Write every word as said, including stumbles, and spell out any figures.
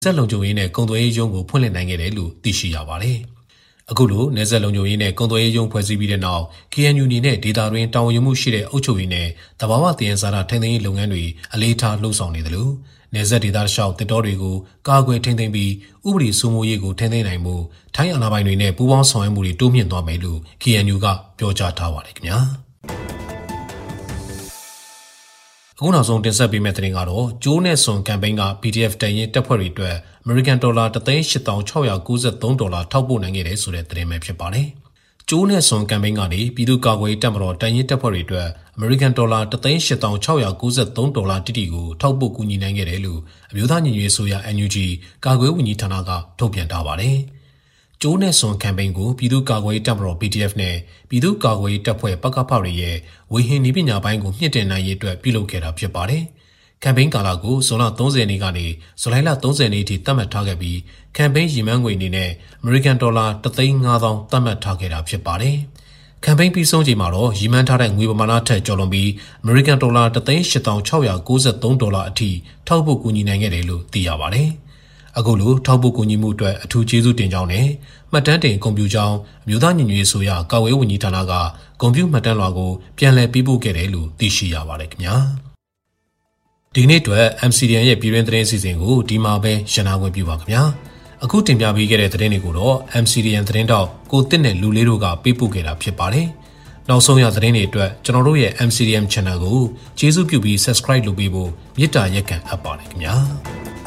စက်လုံခြုံရေးနဲ့ကုန်သွယ်ရေးရုံးကိုဖွင့်လှစ်နိုင်ခဲ့တယ်လို့သိရှိရပါတယ်။အခုလိုနယ်စပ်လုံခြုံရေးနဲ့ကုန်သွယ်ရေးရုံးဖွဲ့စည်းပြီးတဲ့နောက် K N U အနေနဲ့ဒေသတွင်းတာဝန်ယူမှုရှိတဲ့အုပ်ချုပ်ရေးနဲ့တဘာဝတည်ရန်စားတာထိန်းသိမ်းရေးလုပ်ငန်းတွေအလေးထားလှုံ့ဆော်နေတယ်လို့နယ်စပ်ဒေသလျှောက်တစ်တော်တွေကိုကာကွယ်ထိန်းသိမ်းပြီးဥပဒေစိုးမိုးရေးကိုထိန်းသိမ်းနိုင်မှုထိုင်းအာဏာပိုင်တွေနဲ့ပူးပေါင်းဆောင်ရွက်မှုတွေတိုးမြင့်သွားမယ်လို့ K N U ကပြောကြားထားပါတယ်ခင်ဗျာ။အခုနောက်ဆုံးတင်ဆက်ပေးမယ့်သတင်းကတော့ကျိုးနဲ့စွန်ကမ်ပိန်းက P D F တန်ရင်တပ်ဖွဲ့တွေအတွက် American ဒေါ်လာတစ်သိန်းရှစ်သောင်းခြောက်ရာကိုးဆယ်သုံးဒေါ်လာထောက်ပို့နိုင်ခဲ့တယ်ဆိုတဲ့သတင်းပဲဖြစ်ပါတယ်။ကျိုးနဲ့စွန်ကမ်ပိန်းကနေပြည်သူ့ကာကွယ်ရေးတပ်မတော်တန်ရင်တပ်ဖွဲ့တွေအတွက် American ဒေါ်လာတစ်သိန်းရှစ်သောင်းခြောက်ရာကိုးဆယ်သုံးဒေါ်လာတိတိကိုထောက်ပို့ကူညီနိုင်ခဲ့တယ်လို့အမျိုးသားညီညွတ်ရေးအစိုးရ N U G ကာကွယ်ဝန်ကြီးဌာနကထုတ်ပြန်ထားပါတယ်။ကျိုးနဲ့စွန်ကမ်ပိန်းကိုပြည်သူ့ကာကွယ်ရေးတပ်မတော် P D F နဲ့ပြည်သူ့ကာကွယ်ရေးတပ်ဖွဲ့ပကဖတွေရဲ့ဝေဟင်နည်းပညာပိုင်းကိုမြင့်တင်နိုင်ရေးအတွက်ပြုလုပ်ခဲ့တာဖြစ်ပါတယ်။ကမ်ပိန်းကာလကိုဇွန်လသုံးဆယ်ရက်နေ့ကနေဇူလိုင်လသုံးဆယ်ရက်နေ့အထိသတ်မှတ်ထားခဲ့ပြီးကမ်ပိန်းရည်မှန်းငွေအနေနဲ့ American ဒေါ်လာတစ်သိန်းငါးသောင်းသတ်မှတ်ထားခဲ့တာဖြစ်ပါတယ်။ကမ်ပိန်းပြီးဆုံးချိန်မှာတော့ရည်မှန်းထားတဲ့ငွေပမာဏထက်ကျော်လွန်ပြီး American ဒေါ်လာတစ်သိန်းရှစ်သောင်းခြောက်ရာကိုးဆယ်သုံးဒေါ်လာအထိထောက်ပို့ကူညီနိုင်ခဲ့တယ်လို့သိရပါတယ်။အခုလိုထောက်ပို့ကူညီမှုအတွက်အထူးကျေးဇူးတင်ကြောင်းနဲ့မှတ်တမ်းတင်ဂုဏ်ပြုကြောင်းအမျိုးသားညီညွတ်ရေးအစိုးရကာကွယ်ရေးဝန်ကြီးဌာနကဂုဏ်ပြုမှတ်တမ်းလွှာကိုပြန်လည်ပေးပို့ခဲ့တယ်လို့သိရှိရပါတယ်ခင်ဗျာ။ဒီနေ့အတွက် M C D N ရဲ့ပြည်တွင်းသတင်းအစီအစဉ်ကိုဒီမှာပဲရန်နာခွင့်ပြုပါခင်ဗျာအခုတင်ပြပေးခဲ့တဲ့သတင်းတွေကိုတော့ M C D N သတင်းတောက်ကိုတစ်နဲ့လူလေးတို့ကပေးပို့ခဲ့တာဖြစ်ပါတယ်နောက်ဆုံးရသတင်းတွေအတွက်ကျွန်တော်တို့ရဲ့ M C D N Channel ကိုကျေးဇူးပြုပြီး Subscribe လုပ်ပေးဖို့မေတ္တာရက်ခံအပ်ပါတယ်ခင်ဗျာ